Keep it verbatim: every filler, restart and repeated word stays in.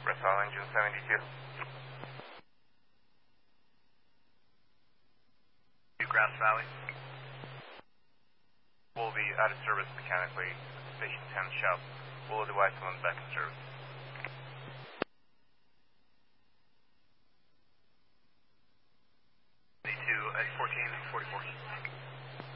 Restyle engine seventy-two. Grass Valley. We'll be out of service mechanically. Station ten shop. We'll advise someone back in service. seventy-two, fourteen forty-four.